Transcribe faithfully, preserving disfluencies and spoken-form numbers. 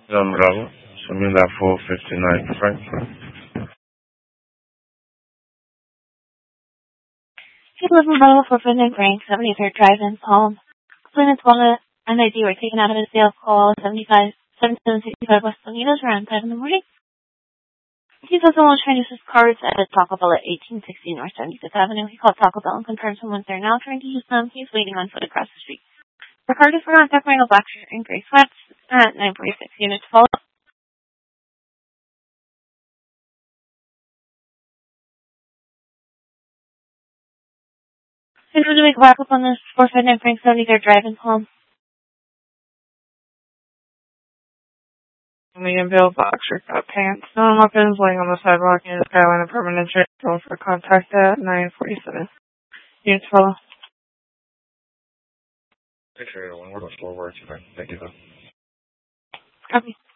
John Bravo, Samila four fifty-nine, Frank. Eleven Bravo four fifty-nine, Frank, seventy-third Drive-In, Palm. Plymouth Walnut and I D were taken out of a sales call seventy-five, seventy-seven sixty-five West Sonitos around five in the morning. He says someone was trying to use his cards at a Taco Bell at eighteen sixty North seventy-fifth Avenue. He called Taco Bell and confirmed someone's there now trying to use them. He's waiting on foot across the street. The card is for contact Michael Blackshirt and Gray Sweats at nine forty-six units follow. He's going to make a backup on this four fifty-nine Frank seventy-third Drive-In, Palm. Megan Bill Boxer got pants. No one weapons laying on the sidewalk near the Skyline Apartment entrance. Roll for contact at nine forty-seven. Units follow. Picture one word of four words. Thank you, though. Copy.